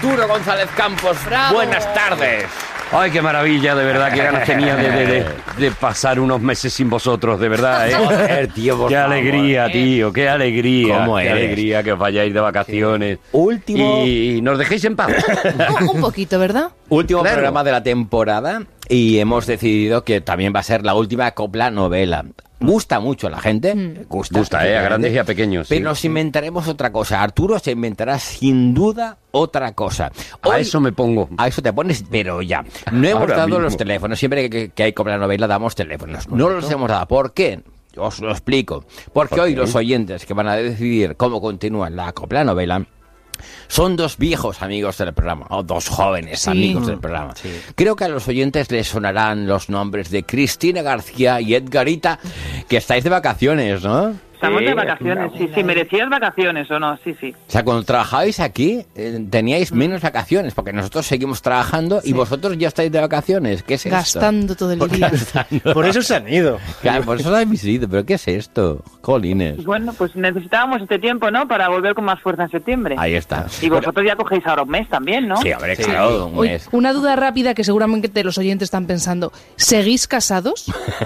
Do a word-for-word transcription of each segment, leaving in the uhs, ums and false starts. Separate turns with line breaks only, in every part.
Arturo González Campos. ¡Bravo! Buenas tardes.
Ay, qué maravilla, de verdad, qué ganas tenía de, de, de, de pasar unos meses sin vosotros, de verdad, ¿eh?
Joder, tío, por
qué
favor,
alegría,
¿eh?
tío, qué alegría.
¿Cómo
qué
eres?
alegría que os vayáis de vacaciones.
Sí. Último...
Y, y nos dejéis en paz.
Un, un poquito, ¿verdad?
Último
Claro.
programa de la temporada y hemos decidido que también va a ser la última copla novela. Gusta mucho a la gente.
Mm.
Gusta,
Gusta, ¿eh? A grandes y a pequeños.
Pero
sí.
nos inventaremos otra cosa. Arturo se inventará sin duda otra cosa.
A eso me pongo.
A eso te pones, pero ya. No hemos
Ahora
dado
mismo.
los teléfonos. Siempre que, que hay copla novela damos teléfonos. No los hemos dado. ¿Por qué? Os lo explico. Porque
¿Por
hoy
qué?
los oyentes que van a decidir cómo continúa la copla novela son dos viejos amigos del programa, o dos jóvenes
Sí.
amigos del programa. Creo que a los oyentes les sonarán los nombres de Cristina García y Edgarita, que estáis de vacaciones, ¿no?
Estamos
Sí,
de vacaciones, sí, sí. ¿Merecías vacaciones o no? Sí, sí.
O sea, cuando trabajabais aquí, eh, teníais menos vacaciones, porque nosotros seguimos trabajando y vosotros ya estáis de vacaciones. ¿Qué es esto?
Gastando todo el día.
Por eso se han ido.
Claro, por eso lo habéis ido, pero ¿qué es esto? Jolines.
Bueno, pues necesitábamos este tiempo, ¿no? Para volver con más fuerza en septiembre.
Ahí está.
Y vosotros ya cogéis ahora un mes también, ¿no?
Sí, hombre, claro, un
Uy,
mes.
una duda rápida que seguramente los oyentes están pensando. ¿Seguís casados?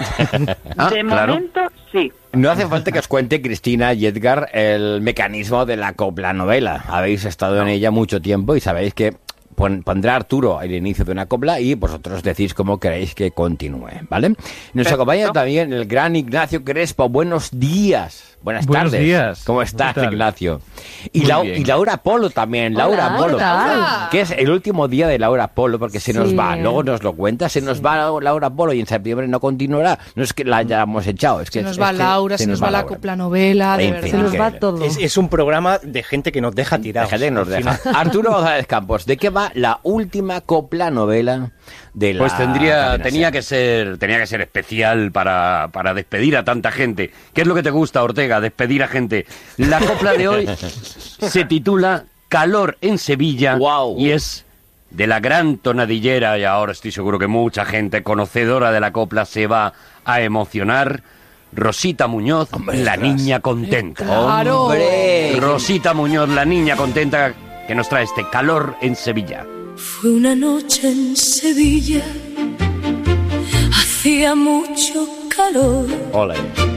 Ah,
de
claro.
momento, sí.
No hace falta que os cuente Cristina y Edgar el mecanismo de la copla novela. Habéis estado en ella mucho tiempo y sabéis que pon- pondrá Arturo el inicio de una copla y vosotros decís cómo queréis que continúe, ¿vale? Nos
Perfecto.
acompaña también el gran Ignacio Crespo. Buenos días. Buenas
Buenos
tardes.
días.
¿Cómo estás,
¿Qué tal?
Ignacio? Y,
Muy
Lau-
bien.
y Laura Polo también. Laura
Hola,
Polo.
¿qué tal?
Que es el último día de Laura Polo porque se nos
Sí.
va. Luego nos lo cuenta. Se nos va Laura Polo y en septiembre no continuará. No es que la hayamos echado. Es que
Se nos
es
va
que
Laura, se nos va la
Laura.
copla novela, de
En
verdad.
fin,
Se nos va
increíble.
todo.
Es, es un programa de gente que nos deja tirados.
La gente nos
Al
deja.
final.
Arturo González Campos, ¿de qué va la última copla novela de la
Pues tendría,
cadena
tenía
SER?
que ser, tenía que ser especial para, para despedir a tanta gente. ¿Qué es lo que te gusta, Ortega? Despedir a gente. La copla de hoy se titula Calor en Sevilla.
Guau.
Y es de la gran tonadillera, y ahora estoy seguro que mucha gente conocedora de la copla se va a emocionar. Rosita Muñoz, la niña contenta.
¡Claro!
¡Hombre!
Rosita Muñoz, la niña contenta, que nos trae este Calor en Sevilla.
Fue una noche en Sevilla, hacía mucho calor.
Ole.